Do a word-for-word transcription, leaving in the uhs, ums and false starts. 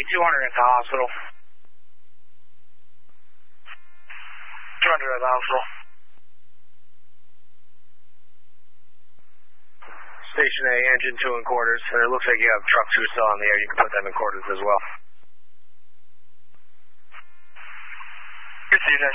two hundred at the hospital. two hundred at the hospital. Station A, engine two in quarters. And it looks like you have truck two still on the air. You can put them in quarters as well. Good, Station A.